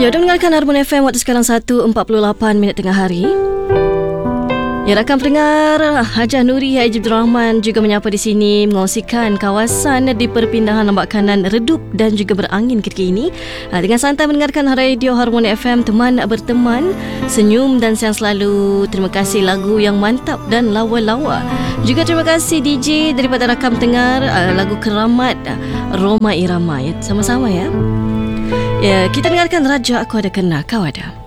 Ya, dah mendengarkan Harmoni FM waktu sekarang 1.48 minit tengah hari. Ya, rakan pendengar, Hajah Nuri Haji Abdul Rahman juga menyapa di sini, mengongsikan kawasan di perpindahan lambak kanan redup dan juga berangin ketika ini. Dengan santai mendengarkan radio Harmoni FM, teman berteman, senyum dan siang selalu. Terima kasih lagu yang mantap dan lawa-lawa. Juga terima kasih DJ daripada rakan pendengar, lagu Keramat Roma Irama. Ya, sama-sama ya. Ya, kita dengarkan Raja Aku Ada Kena Kau Ada.